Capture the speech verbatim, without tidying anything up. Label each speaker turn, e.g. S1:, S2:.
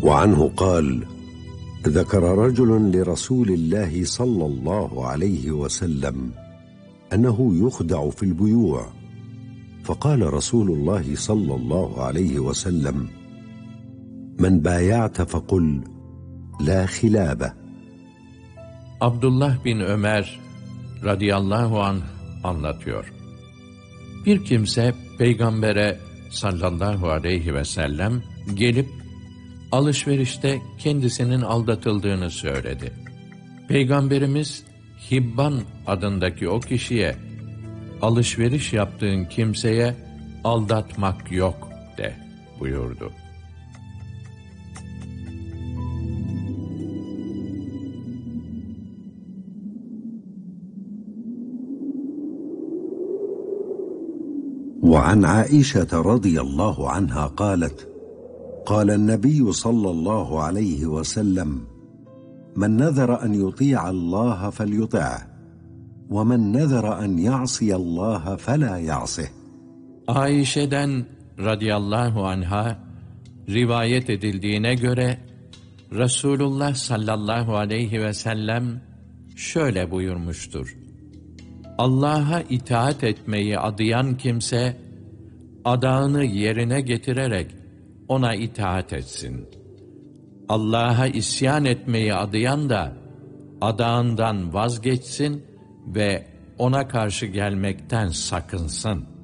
S1: وعنه قال: ذكر رجل لرسول الله صلى الله عليه وسلم أنه يخدع في البيوع، فقال رسول الله صلى الله عليه وسلم: من بايعت فقل لا خلابة.
S2: Abdullah bin Ömer radıyallahu anh anlatıyor. Bir kimse Peygamber'e sallallahu aleyhi ve sellem gelip alışverişte kendisinin aldatıldığını söyledi. Peygamberimiz Hibban adındaki o kişiye alışveriş yaptığın kimseye aldatmak yok de buyurdu.
S1: وعن عائشة رضي الله عنها قالت: قال النبي صلى الله عليه وسلم: من نذر أن يطيع الله فليطعه، ومن نذر أن يعصي الله فلا يعصه.
S2: Ayşe'den radıyallahu anha rivayet edildiğine göre Resulullah sallallahu aleyhi ve sellem şöyle buyurmuştur: Allah'a itaat etmeyi adayan kimse, adağını yerine getirerek ona itaat etsin. Allah'a isyan etmeyi adayan da, adağından vazgeçsin ve ona karşı gelmekten sakınsın.